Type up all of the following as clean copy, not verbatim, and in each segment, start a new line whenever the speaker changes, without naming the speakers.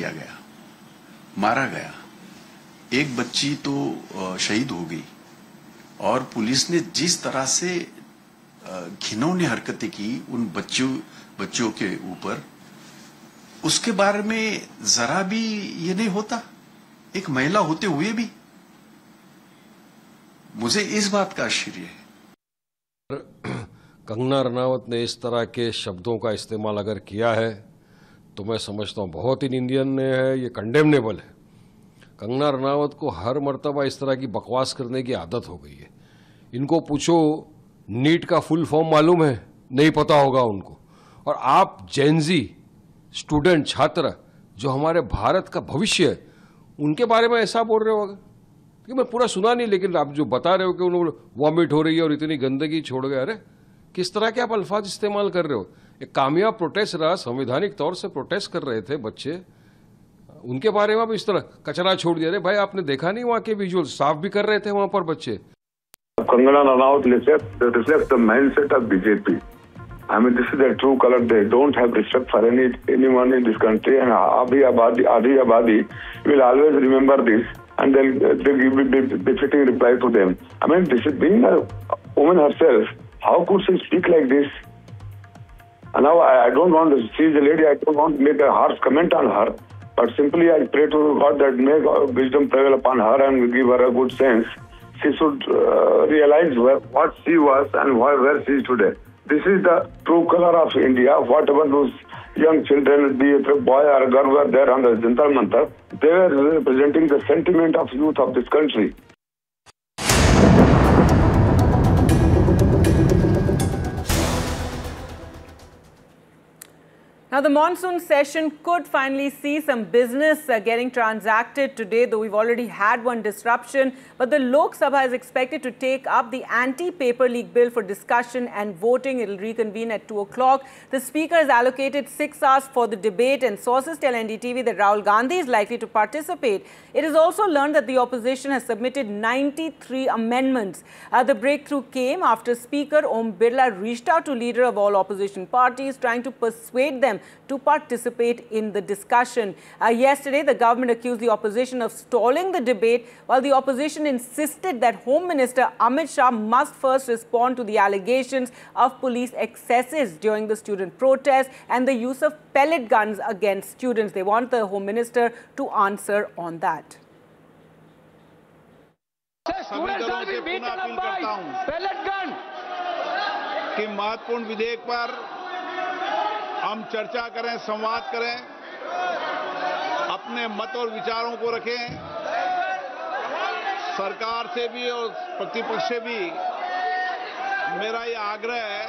किया गया, मारा गया, एक बच्ची तो शहीद हो गई, और पुलिस ने जिस तरह से घिनौनी हरकतें की उन बच्चों के ऊपर, उसके बारे में जरा भी ये नहीं होता, एक महिला होते हुए भी। मुझे इस बात का आश्चर्य है।
कंगना रनावत ने इस तरह के शब्दों का इस्तेमाल अगर किया है तो मैं समझता हूं बहुत ही निंदनीय है, ये कंडेमनेबल है। कंगना रनावत को हर मर्तबा इस तरह की बकवास करने की आदत हो गई है। इनको पूछो नीट का फुल फॉर्म मालूम है? नहीं पता होगा उनको। और आप जेनजी स्टूडेंट, छात्र जो हमारे भारत का भविष्य है, उनके बारे में ऐसा बोल रहे होगा कि मैं पूरा सुना नहीं, लेकिन आप जो बता रहे हो कि उन्होंने वॉमिट हो रही है और इतनी गंदगी छोड़ गए, अरे किस तरह के आप अल्फाज इस्तेमाल कर रहे हो। एक कामयाब प्रोटेस्ट रहा, संवैधानिक तौर से प्रोटेस्ट कर रहे थे बच्चे, उनके बारे में आप इस तरह कचरा छोड़ दिया। अरे भाई आपने देखा नहीं वहां के विजुअल, साफ भी कर रहे थे वहां पर बच्चे।
Kangana Ranaut reflects the mindset of BJP. I mean, this is their true color. They don't have respect for anyone in this country, and Adi Abadi will always remember this, and they'll give befitting reply to them. I mean, this is being a woman herself. How could she speak like this? And now I don't want to, she is a lady, I don't want to make a harsh comment on her, but simply I pray to God that may wisdom prevail upon her and give her a good sense. She should realize what she was and where she is today. This is the true color of India. Whatever those young children, be it a boy or a girl, were there on the Jantar Mantar, they were representing the sentiment of youth of this country.
Now, the monsoon session could finally see some business getting transacted today, though we've already had one disruption. But the Lok Sabha is expected to take up the anti-paper leak bill for discussion and voting. It will reconvene at 2 o'clock. The Speaker has allocated 6 hours for the debate, and sources tell NDTV that Rahul Gandhi is likely to participate. It is also learned that the opposition has submitted 93 amendments. The breakthrough came after Speaker Om Birla reached out to leader of all opposition parties, trying to persuade them to participate in the discussion. Yesterday, the government accused the opposition of stalling the debate, while the opposition insisted that Home Minister Amit Shah must first respond to the allegations of police excesses during the student protest and the use of pellet guns against students. They want the Home Minister to answer on that.
कि महत्वपूर्ण विधेयक पर हम चर्चा करें, संवाद करें, अपने मत और विचारों को रखें। सरकार से भी और प्रतिपक्ष से भी मेरा ये आग्रह है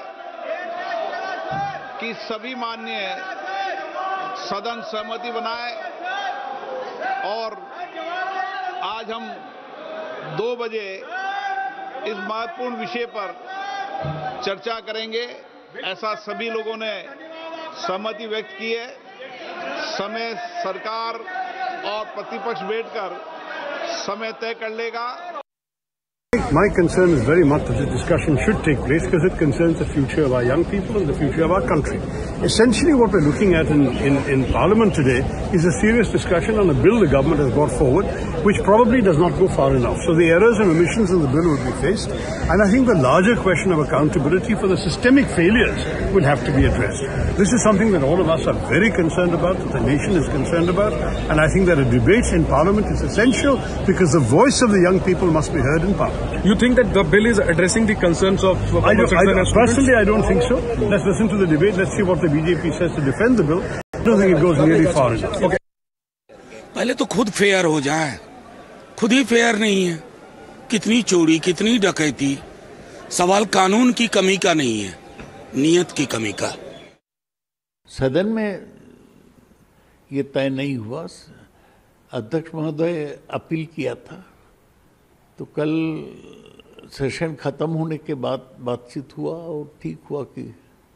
कि सभी माननीय सदन सहमति बनाए और आज हम 2 बजे इस महत्वपूर्ण विषय पर चर्चा करेंगे, ऐसा सभी लोगों ने सहमति व्यक्त की है। समय सरकार और प्रतिपक्ष बैठकर समय तय कर लेगा।
My concern is very much that this discussion should take place because it concerns the future of our young people and the future of our country. Essentially what we're looking at in Parliament today is a serious discussion on a bill the government has brought forward which probably does not go far enough. So the errors and omissions in the bill will be faced, and I think the larger question of accountability for the systemic failures will have to be addressed. This is something that all of us are very concerned about, that the nation is concerned about, and I think that a debate in Parliament is essential because the voice of the young people must be heard in Parliament.
You think that the bill is addressing the concerns of
personally, I don't think so. Let's listen to the debate. Let's see what the BJP says to defend the bill. I don't think it goes nearly far enough.
Okay.
पहले तो खुद fair हो जाए, खुद ही fair नहीं है। कितनी चोरी, कितनी डकैती, सवाल कानून की कमी का नहीं है, नियत की कमी का।
सदन में ये तय नहीं हुआ, अध्यक्ष महोदय अपील किया था, तो कल सेशन खत्म होने के बाद बातचीत हुआ और ठीक हुआ कि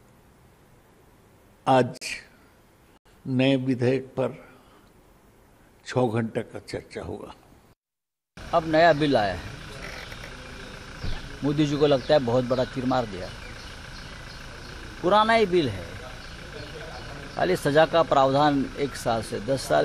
आज नए विधेयक पर 6 घंटे का चर्चा होगा।
अब नया बिल आया है, मोदी जी को लगता है बहुत बड़ा तीर मार दिया। पुराना ही बिल है, खाली सजा का प्रावधान 1 साल से 10 साल